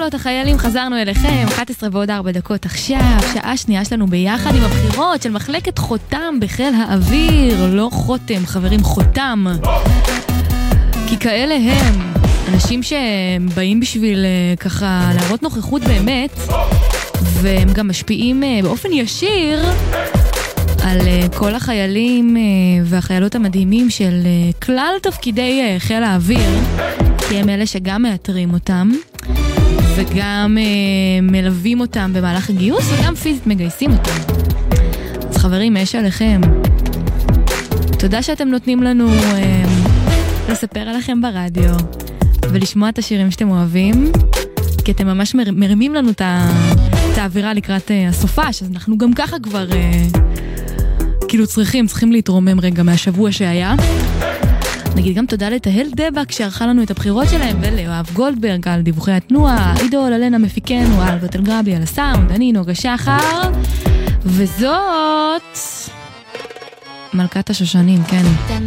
החיילות, החיילים, חזרנו אליכם, 11 ועוד 4 דקות עכשיו, שעה שנייה שלנו ביחד עם הבחירות של מחלקת חותם בחיל האוויר, לא חותם, חברים, חותם. כי כאלה הם אנשים שבאים בשביל ככה להראות נוכחות באמת, והם גם משפיעים באופן ישיר על כל החיילים והחיילות המדהימים של כלל תפקידי חיל האוויר, כי הם אלה שגם מאתרים אותם וגם מלווים אותם במהלך הגיוס וגם פיזית מגייסים אותם. אז חברים, יש עליכם. תודה שאתם נותנים לנו לספר עליכם ברדיו ולשמוע את השירים שאתם אוהבים, כי אתם ממש מרימים לנו את האווירה לקראת הסופש, אז אנחנו גם ככה כבר כאילו צריכים להתרומם רגע מהשבוע שהיה. נגיד גם תודה לתהל דבק שערכה לנו את הבחירות שלהם, ולאוהב גולדברג על דיווחי התנועה, עידו אלנה מפיקנו, על בטל גרבי על הסאונד, אני נוגה שחר, וזאת מלכת השושנים, כן.